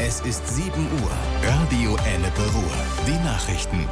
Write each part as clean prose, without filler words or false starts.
Es ist 7 Uhr. Radio Ennepe Ruhr. Die Nachrichten.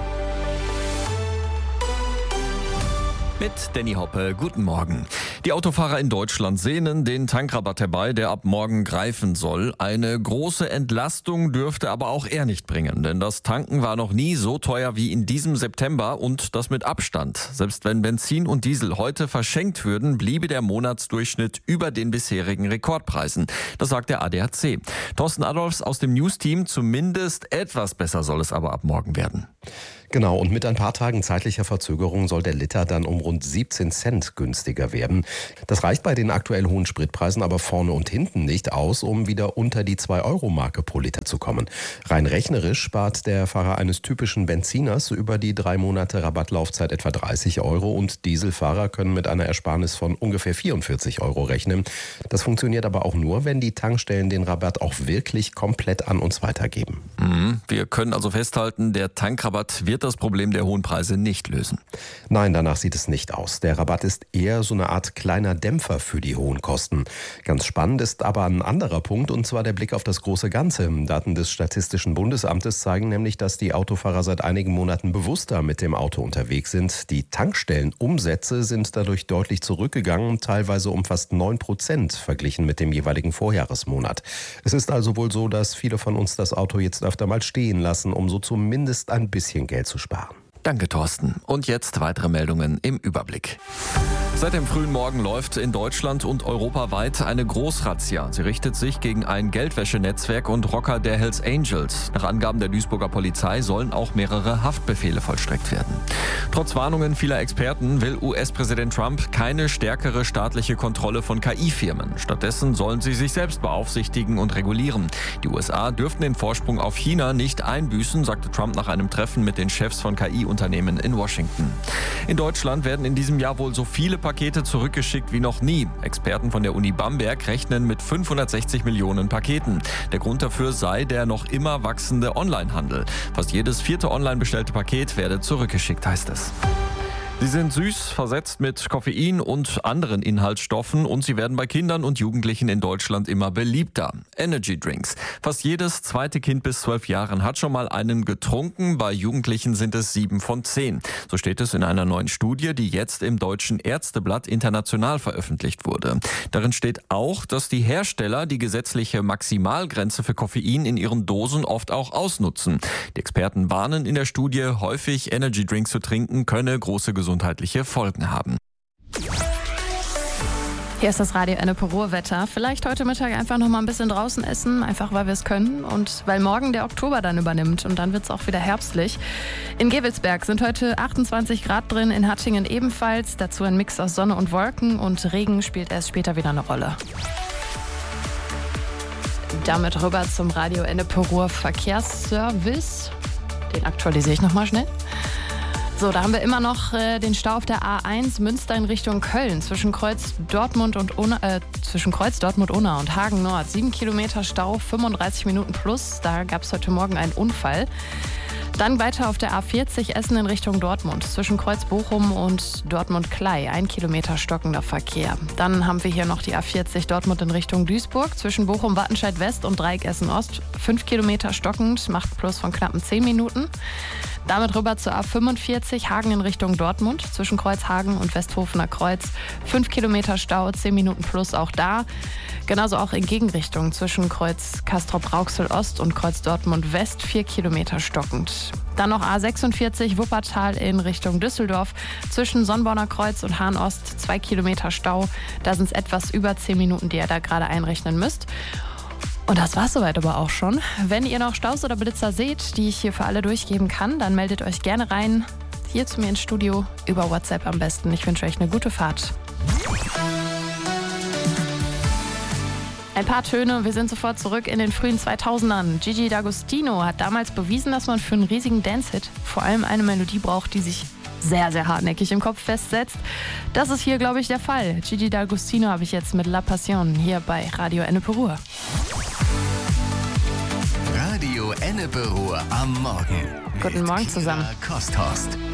Mit Danny Hoppe, guten Morgen. Die Autofahrer in Deutschland sehnen den Tankrabatt herbei, der ab morgen greifen soll. Eine große Entlastung dürfte aber auch er nicht bringen, denn das Tanken war noch nie so teuer wie in diesem September und das mit Abstand. Selbst wenn Benzin und Diesel heute verschenkt würden, bliebe der Monatsdurchschnitt über den bisherigen Rekordpreisen. Das sagt der ADAC. Thorsten Adolfs aus dem News-Team, zumindest etwas besser soll es aber ab morgen werden. Genau, und mit ein paar Tagen zeitlicher Verzögerung soll der Liter dann um rund 17 Cent günstiger werden. Das reicht bei den aktuell hohen Spritpreisen aber vorne und hinten nicht aus, um wieder unter die 2-Euro-Marke pro Liter zu kommen. Rein rechnerisch spart der Fahrer eines typischen Benziners über die 3 Monate Rabattlaufzeit etwa 30 Euro und Dieselfahrer können mit einer Ersparnis von ungefähr 44 Euro rechnen. Das funktioniert aber auch nur, wenn die Tankstellen den Rabatt auch wirklich komplett an uns weitergeben. Wir können also festhalten, der Tankrabatt wird das Problem der hohen Preise nicht lösen. Nein, danach sieht es nicht aus. Der Rabatt ist eher so eine Art kleiner Dämpfer für die hohen Kosten. Ganz spannend ist aber ein anderer Punkt, und zwar der Blick auf das große Ganze. Daten des Statistischen Bundesamtes zeigen nämlich, dass die Autofahrer seit einigen Monaten bewusster mit dem Auto unterwegs sind. Die Tankstellenumsätze sind dadurch deutlich zurückgegangen, teilweise um fast 9% verglichen mit dem jeweiligen Vorjahresmonat. Es ist also wohl so, dass viele von uns das Auto jetzt öfter mal stehen lassen, um so zumindest ein bisschen Geld zu sparen. Danke, Thorsten. Und jetzt weitere Meldungen im Überblick. Seit dem frühen Morgen läuft in Deutschland und europaweit eine Großrazzia. Sie richtet sich gegen ein Geldwäschenetzwerk und Rocker der Hells Angels. Nach Angaben der Duisburger Polizei sollen auch mehrere Haftbefehle vollstreckt werden. Trotz Warnungen vieler Experten will US-Präsident Trump keine stärkere staatliche Kontrolle von KI-Firmen. Stattdessen sollen sie sich selbst beaufsichtigen und regulieren. Die USA dürften den Vorsprung auf China nicht einbüßen, sagte Trump nach einem Treffen mit den Chefs von KI-Unternehmen in Washington. In Deutschland werden in diesem Jahr wohl so viele Pakete zurückgeschickt wie noch nie. Experten von der Uni Bamberg rechnen mit 560 Millionen Paketen. Der Grund dafür sei der noch immer wachsende Onlinehandel. Fast jedes 4. online bestellte Paket werde zurückgeschickt, heißt es. Sie sind süß, versetzt mit Koffein und anderen Inhaltsstoffen und sie werden bei Kindern und Jugendlichen in Deutschland immer beliebter. Energy Drinks. Fast jedes zweite Kind bis 12 Jahren hat schon mal einen getrunken. Bei Jugendlichen sind es 7 von 10. So steht es in einer neuen Studie, die jetzt im Deutschen Ärzteblatt international veröffentlicht wurde. Darin steht auch, dass die Hersteller die gesetzliche Maximalgrenze für Koffein in ihren Dosen oft auch ausnutzen. Die Experten warnen in der Studie, häufig Energy Drinks zu trinken könne große gesundheitliche Folgen haben. Hier ist das Radio Ennepe Ruhr Wetter. Vielleicht heute Mittag einfach noch mal ein bisschen draußen essen, einfach weil wir es können und weil morgen der Oktober dann übernimmt und dann wird es auch wieder herbstlich. In Gevelsberg sind heute 28 Grad drin, in Hattingen ebenfalls. Dazu ein Mix aus Sonne und Wolken und Regen spielt erst später wieder eine Rolle. Damit rüber zum Radio Ennepe Ruhr Verkehrsservice. Den aktualisiere ich noch mal schnell. So, da haben wir immer noch den Stau auf der A1 Münster in Richtung Köln zwischen Kreuz Dortmund und Unna und Hagen Nord. 7 Kilometer Stau, 35 Minuten plus. Da gab es heute Morgen einen Unfall. Dann weiter auf der A40 Essen in Richtung Dortmund zwischen Kreuz Bochum und Dortmund-Klei. 1 Kilometer stockender Verkehr. Dann haben wir hier noch die A40 Dortmund in Richtung Duisburg zwischen Bochum-Wattenscheid West und Dreieck Essen Ost. 5 Kilometer stockend, macht Plus von knappen 10 Minuten. Damit rüber zur A45 Hagen in Richtung Dortmund zwischen Kreuz Hagen und Westhofener Kreuz. 5 Kilometer Stau, 10 Minuten plus auch da. Genauso auch in Gegenrichtung zwischen Kreuz Castrop-Rauxel Ost und Kreuz Dortmund West 4 Kilometer stockend. Dann noch A46 Wuppertal in Richtung Düsseldorf zwischen Sonnborner Kreuz und Hahn Ost 2 Kilometer Stau. Da sind es etwas über 10 Minuten, die ihr da gerade einrechnen müsst. Und das war's soweit aber auch schon. Wenn ihr noch Staus oder Blitzer seht, die ich hier für alle durchgeben kann, dann meldet euch gerne rein. Hier zu mir ins Studio, über WhatsApp am besten. Ich wünsche euch eine gute Fahrt. Ein paar Töne, wir sind sofort zurück in den frühen 2000ern. Gigi D'Agostino hat damals bewiesen, dass man für einen riesigen Dance-Hit vor allem eine Melodie braucht, die sich sehr, sehr hartnäckig im Kopf festsetzt. Das ist hier, glaube ich, der Fall. Gigi D'Agostino habe ich jetzt mit La Passion hier bei Radio Ennepe Ruhr. Radio Ennepe Ruhr am Morgen. Guten Morgen zusammen. Kosthorst.